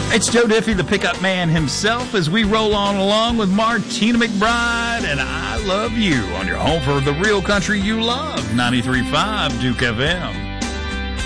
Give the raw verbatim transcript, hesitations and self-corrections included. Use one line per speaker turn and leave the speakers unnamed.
It's Joe Diffie, the pickup man himself, as we roll on along with Martina McBride and I Love You on your home for the real country you love, ninety-three point five Duke F M.